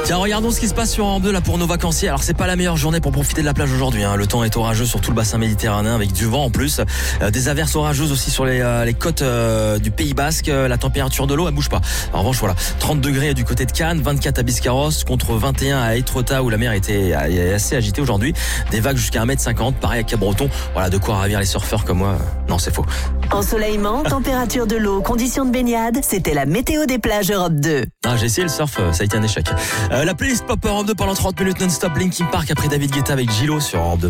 Tiens, regardons ce qui se passe sur Europe 2 là pour nos vacanciers. Alors c'est pas la meilleure journée pour profiter de la plage aujourd'hui. Le temps est orageux sur tout le bassin méditerranéen avec du vent en plus. Des averses orageuses aussi sur les côtes du Pays Basque. La température de l'eau elle bouge pas. En revanche voilà, 30 degrés du côté de Cannes, 24 à Biscarrosse contre 21 à Étretat où la mer était assez agitée aujourd'hui. Des vagues jusqu'à 1m50, pareil à Cap-Breton. Voilà de quoi ravir les surfeurs comme moi. Non, c'est faux. Ensoleillement, température de l'eau, conditions de baignade, c'était la météo des plages Europe 2. J'ai essayé le surf, ça a été un échec. La playlist Pop Europe 2 pendant 30 minutes non-stop, Linkin Park après David Guetta avec Gilo sur Europe 2.